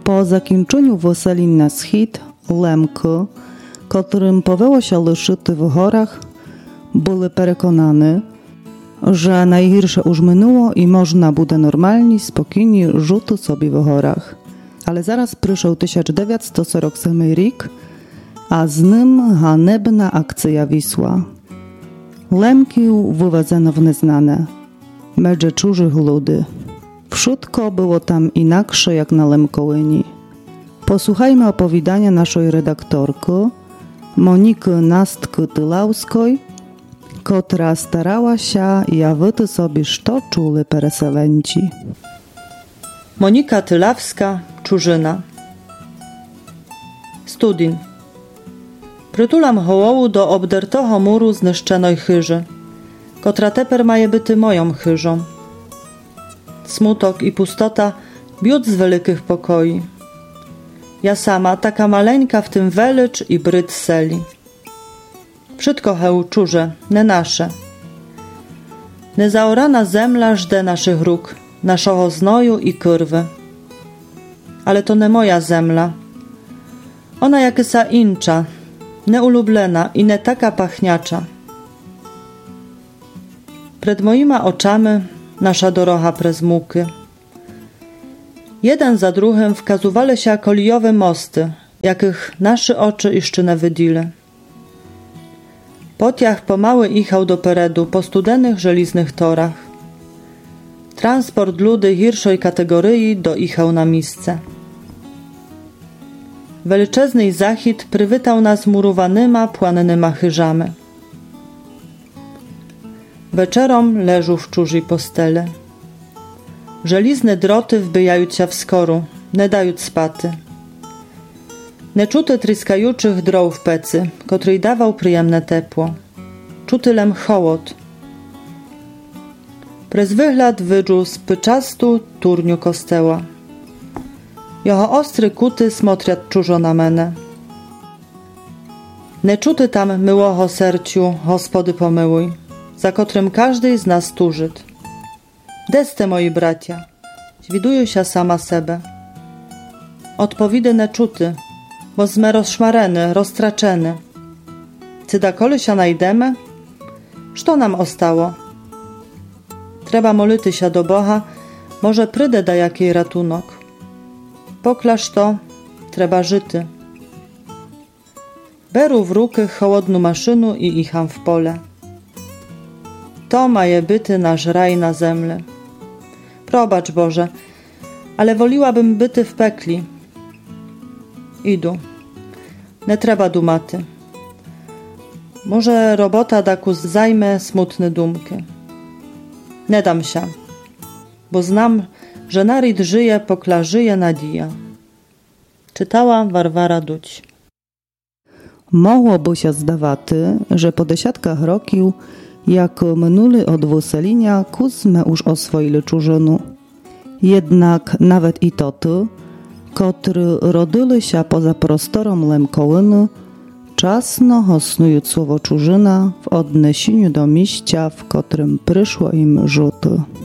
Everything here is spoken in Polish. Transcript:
Po zakończeniu weselin na schід, Lemky, którym powiało się lyszyty w horach, byli przekonani, że najgorsze już minęło i można będzie normalnie, spokojnie żyć sobie w horach. Ale zaraz przyszedł 1947 rok, a z nim hanebna akcja Wisła. Lemków wywozono w nieznane, między cudzych ludzi. Wszystko było tam inaksze jak na Lemkołyni. Posłuchajmy opowiadania naszej redaktorki, Moniki Nastki-Tylawskiej, która starała się jawić sobie, co czuli pereselenci. Monika Tylawska, Czurzyna. Studin. Przytulam hołowu do obdertoho muru zniszczonej chyży, kotra teper maje byty moją chyżą. Smutok i pustota biut z wielkich pokoi. Ja sama, taka maleńka w tym welicz i bryt seli. Wszystko heł czurze, ne nasze. Nezaorana zemla żde naszych róg, naszego znoju i kurwy. Ale to nie moja zemla. Ona jakysa incza, neulublena i ne taka pachniacza. Przed moima oczami nasza dorocha prez muky. Jeden za drugim wkazywali się kolijowe mosty, jakich nasze oczy jeszcze nie widzieli. Pociąg pomały jechał do peredu po studenych żeliznych torach. Transport ludzi hirszej kategorii dojechał na miejsce. Wielczezny zachód przywitał nas murowanyma, płanynyma chyżami. Wieczerom leżą w czurzej postele. Żelizne droty wbijają się w skoru, nie dają spaty. Neczuty tryskajuczych drów w pecy, który dawał przyjemne tepło. Czutylem hołod. Prez wygląd wydżu z pyczastu turniu kosteła. Jeho ostry kuty smotriat czużo na menę. Neczuty tam myłoho serciu, Gospody pomyłuj, za kotrym każdy z nas tużyt. Deste moi bracia, zwiduję się sama sebe. Odpowidy neczuty, bo sme rozszmareny, roztraczeny. Cydakoli się najdeme? Co nam ostało? Trzeba molyty się do Boha, może prydę da jakiej ratunok. Poklasz to, trzeba żyty. Beru w ruky chłodną maszynu i icham w pole. To maje byty nasz raj na zemle. Probacz Boże, ale woliłabym byty w pekli. Idu. Nie trzeba dumaty. Może robota daku zajmę smutne dumki. Nie dam się, bo znam, że naród żyje, pokla żyje nadzieja. Czytała Warwara Duć. Mogłoby się zdawać, że po desiatkach roków, jak minuli od weselinia, kuzme już oswoili czużynu. Jednak nawet i toty, którzy rodyli się poza prostorom Lemkołyny, czasno hosnują słowo czużyna w odniesieniu do miejsca, w którym przyszło im żyć.